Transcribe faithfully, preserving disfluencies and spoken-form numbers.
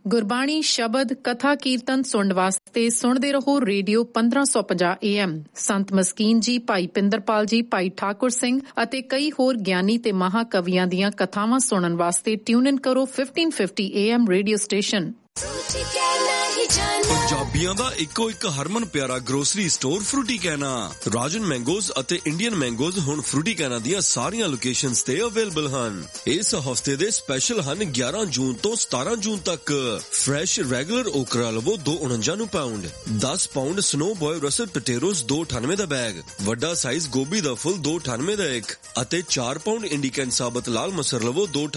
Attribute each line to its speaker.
Speaker 1: ਗੁਰਬਾਣੀ, ਸ਼ਬਦ, ਕਥਾ, ਕੀਰਤਨ ਸੁਣਨ ਵਾਸਤੇ ਸੁਣਦੇ ਰਹੋ ਰੇਡੀਓ ਪੰਦਰਾਂ ਸੌ ਪੰਜਾਹ ਏ ਐਮ। ਸੰਤ ਮਸਕੀਨ ਜੀ, ਭਾਈ ਪਿੰਦਰਪਾਲ ਜੀ, ਭਾਈ ਠਾਕੁਰ ਸਿੰਘ ਅਤੇ ਕਈ ਹੋਰ ਗਿਆਨੀ ਤੇ ਮਹਾਕਵੀਆਂ ਦੀਆਂ ਕਥਾਵਾਂ ਸੁਣਨ ਵਾਸਤੇ ਟਿਊਨ ਇਨ ਕਰੋ fifteen fifty A M radio station.
Speaker 2: ਪੰਜਾਬੀਆਂ ਦਾ ਇੱਕੋ ਇੱਕ ਹਰਮਨ ਪਿਆਰਾ ਗਰੋਸਰੀ ਸਟੋਰ ਫਰੂਟੀ ਕੈਨਾ। ਰਾਜਨ ਮੈਂਗੋਜ਼ ਅਤੇ ਇੰਡੀਅਨ ਮੈਂਗੋਜ਼ ਹੁਣ ਫਰੂਟੀ ਕੈਨਾ ਦੀਆਂ ਸਾਰੀਆਂ ਲੋਕੇਸ਼ਨਸ ਤੇ ਅਵੇਲੇਬਲ ਹਨ। ਇਸ ਹਫਤੇ ਦੇ ਸਪੈਸ਼ਲ ਹਨ ਗਿਆਰਾਂ ਜੂਨ ਤੋਂ ਸਤਾਰਾਂ ਜੂਨ ਤੱਕ। ਫਰੈਸ਼ ਰੈਗੂਲਰ ਓਕਰਾ ਲਵੋ ਦੋ ਸੌ ਉਣੰਜਾ ਨੂੰ ਪਾਉਂਡ, ਦਸ ਪਾਉਂਡ ਸਨੋ ਬॉय ਰਸਲ ਪਟੇਰੋਜ਼ ਦੋ ਸੌ ਅਠਾਨਵੇਂ ਦਾ ਬੈਗ, ਵੱਡਾ ਸਾਈਜ਼ ਗੋਭੀ ਦਾ ਫੁੱਲ ਦੋ ਸੌ ਅਠਾਨਵੇਂ ਦਾ ਇੱਕ ਅਤੇ ਚਾਰ ਪਾਉਂਡ ਇੰਡੀਕਨ ਸਾਬਤ ਲਾਲ ਮਸਰ ਲਵੋ ਦੋ